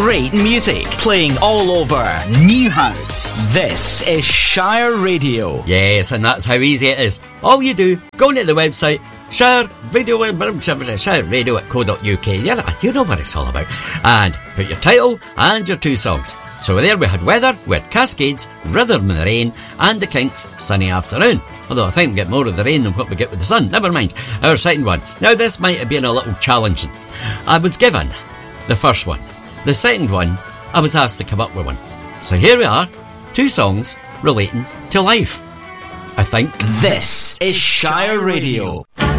Great music playing all over Newhouse. This is Shire Radio. Yes, and that's how easy it is. All you do, go onto the website, shireradio.co.uk. You know what it's all about. And put your title and your 2 songs. So there we had Weather, we had Cascades, Rhythm in the Rain, and The Kinks, Sunny Afternoon. Although I think we get more of the rain than what we get with the sun. Never mind. Our second one. Now this might have been a little challenging. I was given the first one. The second one, I was asked to come up with one. So here we are, 2 songs relating to life. I think. This is Shire Radio.